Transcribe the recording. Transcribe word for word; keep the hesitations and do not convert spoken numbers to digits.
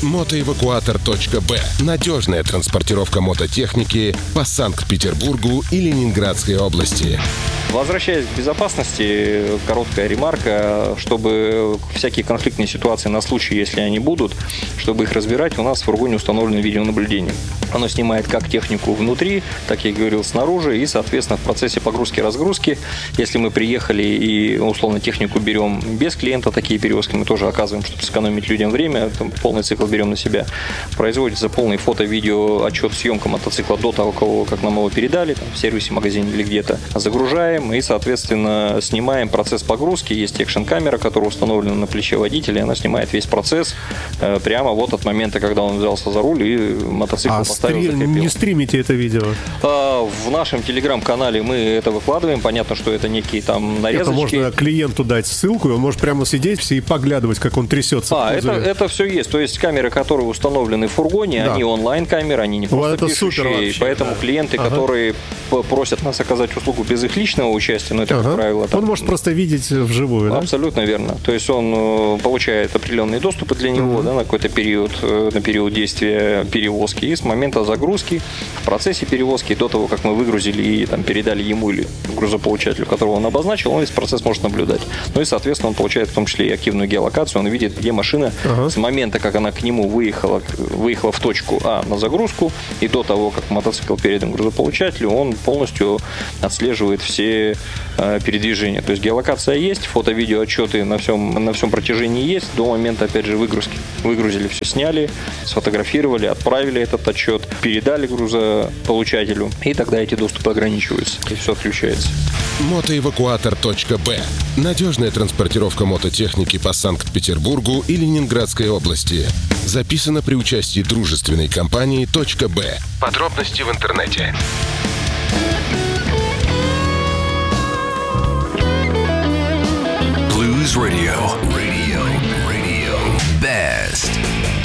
мотоэвакуатор точка бэ. Надежная транспортировка мототехники по Санкт-Петербургу и Ленинградской области. Возвращаясь к безопасности, короткая ремарка, чтобы всякие конфликтные ситуации на случай, если они будут, чтобы их разбирать, у нас в фургоне установлено видеонаблюдение. Оно снимает как технику внутри, так я и говорил, снаружи, и, соответственно, в процессе погрузки-разгрузки, если мы приехали и, условно, технику берем без клиента, такие перевозки мы тоже оказываем, чтобы сэкономить людям время, там, полный цикл берем на себя. Производится полный фото-видео отчет съемка мотоцикла до того, как нам его передали, там, в сервисе, магазине или где-то. Загружаем и, соответственно, снимаем процесс погрузки. Есть экшн-камера, которая установлена на плече водителя, и она снимает весь процесс э, прямо вот от момента, когда он взялся за руль и мотоцикл а поставил, стри... закрепил. не стримите это видео? А, в нашем телеграм-канале мы это выкладываем. Понятно, что это некие там нарезочки. Это можно клиенту дать ссылку, и он может прямо сидеть и поглядывать, как он трясется. А, это, это все есть. То есть камеры, которые установлены в фургоне, да. Они онлайн-камеры, они не просто вот пишущие. Поэтому да. клиенты, ага. которые просят нас оказать услугу без их личного участия, ну это, ага. как правило... Там, он может просто видеть вживую, да? Абсолютно верно. То есть он получает определенные доступы для него, mm-hmm. да, на какой-то период, на период действия перевозки. И с момента загрузки, в процессе перевозки, до того, как мы выгрузили и там, передали ему или грузополучателю, которого он обозначил, он весь процесс может наблюдать. Ну и, соответственно, он получает в том числе и активную геолокацию, он видит, где машина ага. с момента, как она к нему выехала, выехала в точку А на загрузку, и до того, как мотоцикл передан грузополучателю, он полностью отслеживает все э, передвижения. То есть геолокация есть, фото-видео отчеты на всем, на всем протяжении есть, до момента, опять же, выгрузки. Выгрузили все, сняли, сфотографировали, отправили этот отчет, передали грузополучателю, и тогда эти доступы ограничиваются, и все отключается. мотоэвакуатор точка бэ. Надежная транспортировка мототехники по Санкт-Петербургу и Ленинградской области. Записано при участии дружественной компании «Точка Б». Подробности в интернете. Blues Radio. Radio. Radio. Best.